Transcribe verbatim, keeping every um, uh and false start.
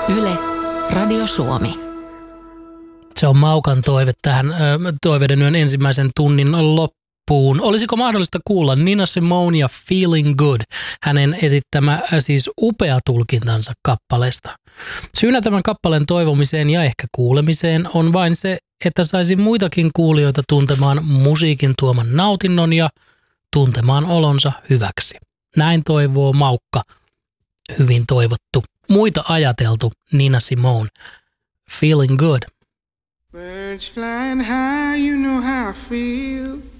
Yle, Radio Suomi. Se on Maukan toive tähän ö, Toiveiden yön ensimmäisen tunnin loppuun. Olisiko mahdollista kuulla Nina Simone ja Feeling Good, hänen esittämä siis upea tulkintansa kappaleesta. Syynä tämän kappaleen toivomiseen ja ehkä kuulemiseen on vain se, että saisi muitakin kuulijoita tuntemaan musiikin tuoman nautinnon ja tuntemaan olonsa hyväksi. Näin toivoo Maukka. Hyvin toivottu. Muita ajateltu Nina Simone. Feeling Good. Birds flying high, you know how I feel.